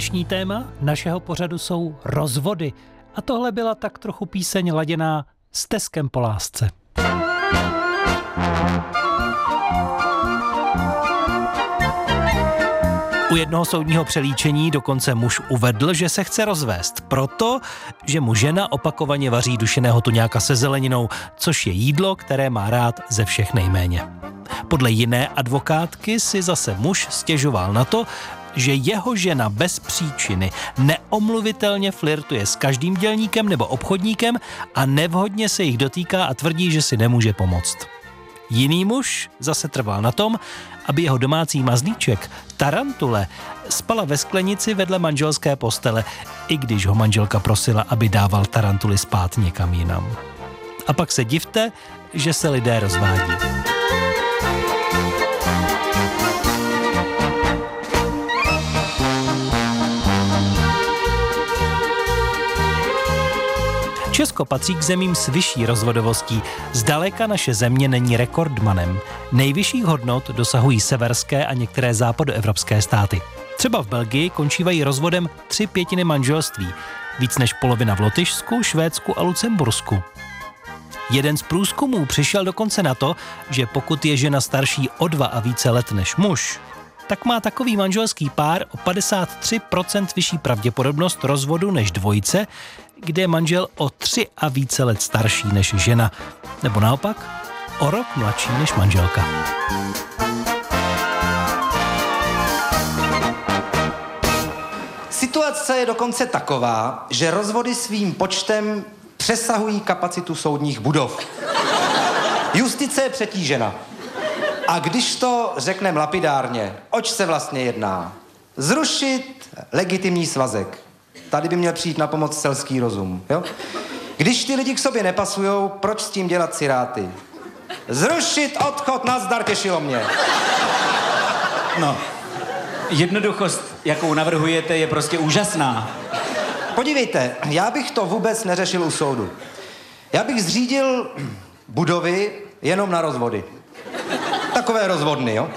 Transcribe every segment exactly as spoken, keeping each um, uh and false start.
Dnešní téma našeho pořadu jsou rozvody. A tohle byla tak trochu píseň laděná s Teskem po lásce. U jednoho soudního přelíčení dokonce muž uvedl, že se chce rozvést proto, že mu žena opakovaně vaří dušeného tuňáka se zeleninou, což je jídlo, které má rád ze všech nejméně. Podle jiné advokátky si zase muž stěžoval na to, že jeho žena bez příčiny neomluvitelně flirtuje s každým dělníkem nebo obchodníkem a nevhodně se jich dotýká a tvrdí, že si nemůže pomoct. Jiný muž zase trval na tom, aby jeho domácí mazlíček, tarantule, spala ve sklenici vedle manželské postele, i když ho manželka prosila, aby dával tarantuly spát někam jinam. A pak se divte, že se lidé rozvádí. Česko patří k zemím s vyšší rozvodovostí. Zdaleka naše země není rekordmanem. Nejvyšších hodnot dosahují severské a některé západoevropské státy. Třeba v Belgii končívají rozvodem tři pětiny manželství. Víc než polovina v Lotyšsku, Švédsku a Lucembursku. Jeden z průzkumů přišel dokonce na to, že pokud je žena starší o dva a více let než muž, tak má takový manželský pár o padesát tři procent vyšší pravděpodobnost rozvodu než dvojice, kde je manžel o tři a více let starší než žena. Nebo naopak, o rok mladší než manželka. Situace je dokonce taková, že rozvody svým počtem přesahují kapacitu soudních budov. Justice je přetížena. A když to řekneme lapidárně, oč se vlastně jedná? Zrušit legitimní svazek. Tady by měl přijít na pomoc selský rozum, jo? Když ty lidi k sobě nepasujou, proč s tím dělat siráty? Zrušit odchod, nazdar, těšilo mě. No, jednoduchost, jakou navrhujete, je prostě úžasná. Podívejte, já bych to vůbec neřešil u soudu. Já bych zřídil budovy jenom na rozvody. Takové rozvodny, jo?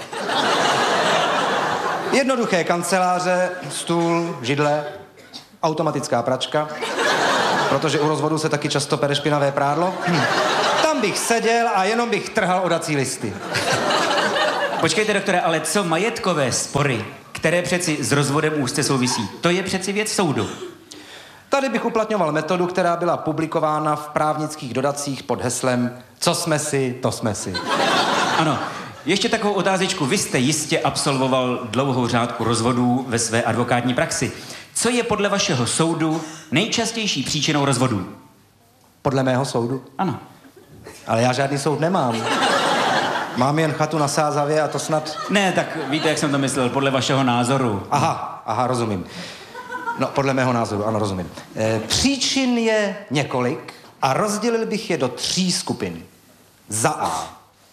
Jednoduché kanceláře, stůl, židle, automatická pračka, protože u rozvodu se taky často pere špinavé prádlo. Hm. Tam bych seděl a jenom bych trhal odací listy. Počkejte, doktore, ale co majetkové spory, které přeci s rozvodem úzce souvisí, to je přeci věc soudu. Tady bych uplatňoval metodu, která byla publikována v právnických dodacích pod heslem Co jsme si, to jsme si. Ano, ještě takovou otázečku. Vy jste jistě absolvoval dlouhou řádku rozvodů ve své advokátní praxi. Co je podle vašeho soudu nejčastější příčinou rozvodů? Podle mého soudu? Ano. Ale já žádný soud nemám. Mám jen chatu na Sázavě a to snad... Ne, tak víte, jak jsem to myslel, podle vašeho názoru. Aha, aha, rozumím. No, podle mého názoru, ano, rozumím. E, příčin je několik a rozdělil bych je do tří skupin. Za A.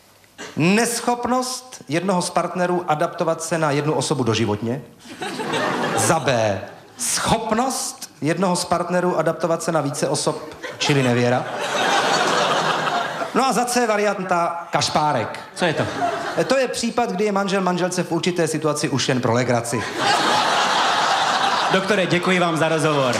Neschopnost jednoho z partnerů adaptovat se na jednu osobu doživotně. Za B. Schopnost jednoho z partnerů adaptovat se na více osob, čili nevěra. No a za C varianta kašpárek. Co je to? E, to je případ, kdy je manžel manželce v určité situaci už jen pro legraci. Doktore, děkuji vám za rozhovor.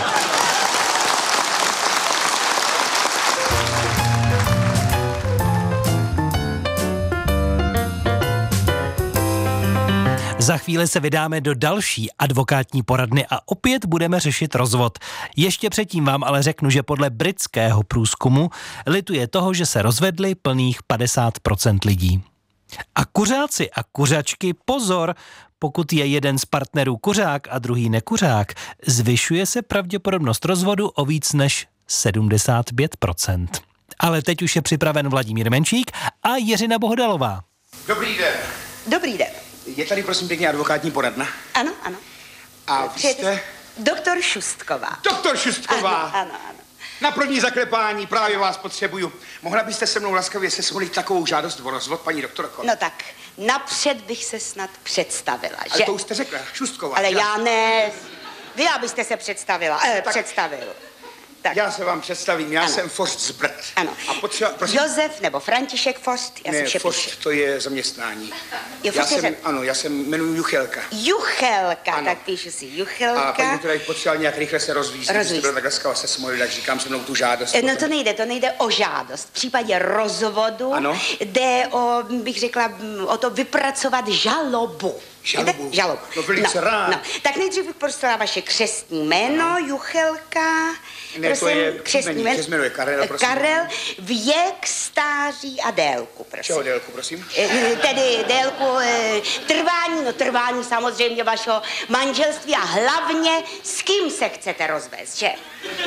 Za chvíli se vydáme do další advokátní poradny a opět budeme řešit rozvod. Ještě předtím vám ale řeknu, že podle britského průzkumu lituje toho, že se rozvedli plných padesát procent lidí. A kuřáci a kuřačky, pozor, pokud je jeden z partnerů kuřák a druhý nekuřák, zvyšuje se pravděpodobnost rozvodu o víc než sedmdesát pět procent. Ale teď už je připraven Vladimír Menšík a Jiřina Bohdalová. Dobrý den. Dobrý den. Je tady prosím pěkně advokátní poradna? Ano, ano. A vy jste? Doktor Šustková. Doktor Šustková. Ano, ano, ano. Na první zaklepání právě vás potřebuju. Mohla byste se mnou laskavě sesmolit takovou žádost o rozvod, paní doktorko? No tak, napřed bych se snad představila, Ale že? to už jste řekla, Šustková. Ale já... já ne. Vy abyste se představila, eh, představil. Tak. Já se vám představím, já Ano. jsem Forst z Brd. Ano. A potřeba, prosím, Josef nebo František Forst, já ne, jsem vše píšu. Forst to je zaměstnání. Jo, já Forst je jsem, za- ano, já se jmenuji Juchelka. Juchelka, Ano. tak píšu si A Juchelka. paní doktora bych potřeboval nějak rychle se rozvíjet. Rozvíst. Kdybyste byl tak laskavá se smolil, tak říkám se mnou tu žádost. Eh, No to nejde, to nejde o žádost. V případě rozvodu Ano. jde o, bych řekla, m, o to vypracovat žalobu. Žalobu? Víte? Žalobu. No, velice rád. No. Tak nejdřív bych prosila vaše křestní jméno, Juchelka. Ne, to prosím, je křestní příjmení, jméno. křestní jméno je Karel, prosím. Karel, věk, stáří a délku, prosím. Čeho délku, prosím? Eh, Tedy délku eh, trvání, no trvání samozřejmě vašeho manželství a hlavně s kým se chcete rozvést, že?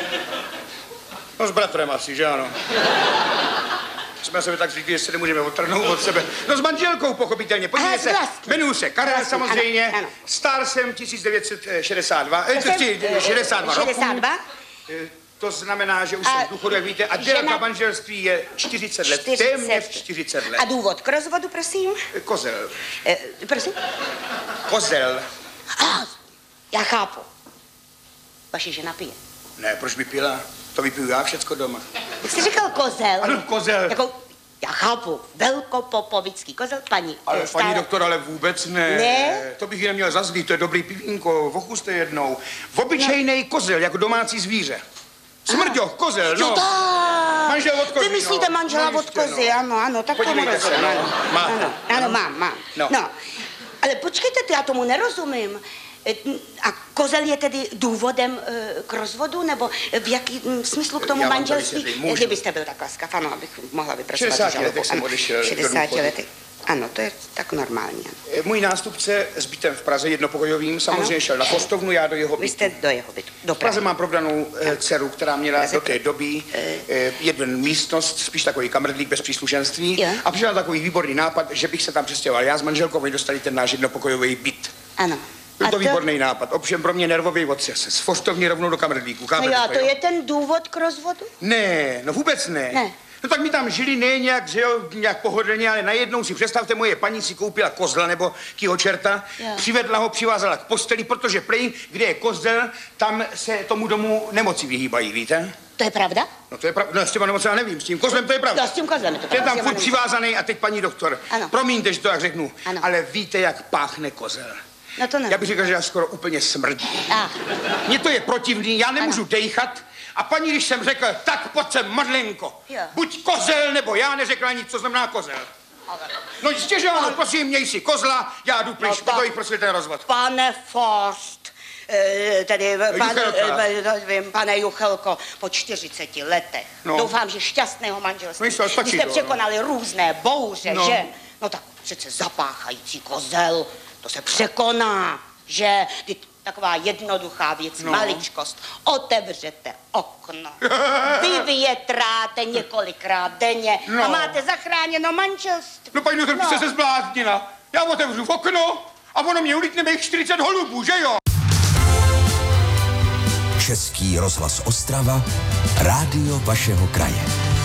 No s bratrem asi, že ano. Jsme se tak zvykli, že se nemůžeme odtrhnout od sebe. No s manželkou, pochopitelně. Podívejte Aha, se, vlastně. jmenuji se Karel Vlastně, samozřejmě, ano, ano. star jsem tisíc devět set šedesát dva, eh, Prosím, tři- šedesát dva roků. šedesát dva? Eh, To znamená, že už A jsem v důchodu, jak víte, a délka žena- manželství je čtyřicet let, čtyřicet. téměř čtyřicet let. A důvod k rozvodu, prosím? Eh, Kozel, Eh, prosím? kozel. Ah, já chápu. Vaše žena pije. Ne, proč by pila? To vypiju já všecko doma. Jak jsi říkal kozel? Ano, kozel. Jako, já chápu, velkopopovický kozel, paní. Ale eh, paní stále- doktor, ale vůbec ne. Ne? To bych ji neměl za zlý, to je dobrý pivínko, okuste jednou. Obyčejnej kozel, jako domácí zvíře. Smrďoch, kozel, Jo, no. tak. Manžel od kozy, Vy myslíte no. manžela No, od jistě, kozy, no. ano, ano, tak tomu Podívejte se, rozumím. no. Ano, Máte. ano, ano, mám, mám. No. No. Ale počkejte, to já tomu nerozumím. E, A kozel je tedy důvodem e, k rozvodu, nebo v jaký m, smyslu k tomu Já vám to manželství? vysvětlím, můžu. Kdybyste byl tak laskav, ano, abych mohla vypracovat šedesáti žalobu. letech jsem Ano, odešel do šedesáti důchodu. letech. Ano, to je tak normální. Eh, Můj nástupce s bytem v Praze jednopokojovým samozřejmě Ano. šel na Postovnu, já do jeho Vy bytu. jste do jeho bytu, do V Praze Prahy. mám provdanou eh, dceru, která měla Praze- do té doby eh, jeden místnost, spíš takový kamrdlík bez příslušenství. Jo. A přišel takový výborný nápad, že bych se tam přestěhoval. Já s manželkou, my dostali ten náš jednopokojový byt. Ano. Byl A to výborný nápad, ovšem pro mě nervový otřes. Z Fostovny rovnou do kamrdlíku. No Chápete jo, to jo? je ten důvod k rozvodu? Ne, no vůbec ne. Ne. No tak mi tam žili ne nějak, že jo, nějak pohodlně, ale najednou si představte, moje paní si koupila kozla nebo kýho čerta, Jo. přivedla ho, přivázala k posteli, protože prej, kde je kozel, tam se tomu domu nemoci vyhýbají, víte? To je pravda? No to je pravda, no s těma nemocema nevím, s tím kozlem to je pravda. Jo, s tím kozlem je to Ten pravda, tam s těma furt nevím. přivázaný a teď paní doktor, Ano. promiňte, že to tak řeknu, Ano. ale víte, jak páchne kozel. No to ne. Já bych řekl, že já skoro úplně smrdí. Ah. Mně to je protivný, já nemůžu Ano. dejchat. A paní, když jsem řekl, tak pojď sem, Madlenko, Jo. buď kozel, nebo já, neřekla nic, co znamená kozel. No jistě, že ano, prosím, měj si kozla, já jdu pryč, No proto tak. jich prosil ten rozvod. Pane Forst, eh, tedy pan, Juchelka. eh, vím, pane Juchelko, po čtyřiceti letech. No. Doufám, že šťastného manželství. No jistě, stačí Vy jste to, překonali různé bouře, No. že? No tak přece zapáchající kozel, to se překoná, že? Ty, taková jednoduchá věc, No. maličkost. Otevřete okno, vyvětráte několikrát denně No. a máte zachráněno manželství. No paní doktor, No. jste se zbláznila. Já otevřu v okno a ono mě ulítne mých čtyřicet holubů, že jo? Český rozhlas Ostrava, rádio vašeho kraje.